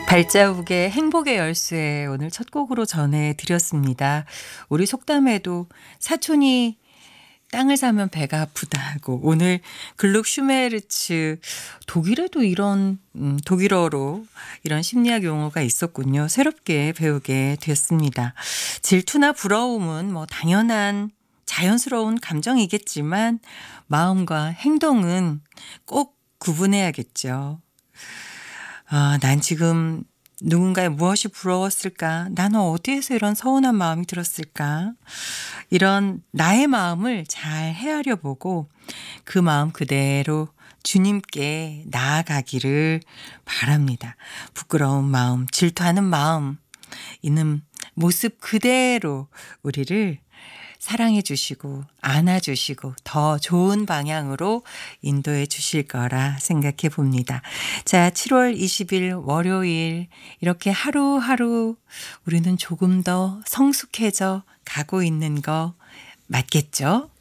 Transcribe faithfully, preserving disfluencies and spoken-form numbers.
발자국의 행복의 열쇠 오늘 첫 곡으로 전해드렸습니다. 우리 속담에도 사촌이 땅을 사면 배가 아프다고 오늘 글룩 슈메르츠 독일에도 이런 음, 독일어로 이런 심리학 용어가 있었군요. 새롭게 배우게 됐습니다. 질투나 부러움은 뭐 당연한 자연스러운 감정이겠지만 마음과 행동은 꼭 구분해야겠죠. 아, 난 지금 누군가의 무엇이 부러웠을까? 나는 어디에서 이런 서운한 마음이 들었을까? 이런 나의 마음을 잘 헤아려 보고 그 마음 그대로 주님께 나아가기를 바랍니다. 부끄러운 마음, 질투하는 마음 있는 모습 그대로 우리를 사랑해 주시고 안아 주시고 더 좋은 방향으로 인도해 주실 거라 생각해 봅니다. 자, 칠월 이십일 월요일 이렇게 하루하루 우리는 조금 더 성숙해져 가고 있는 거 맞겠죠?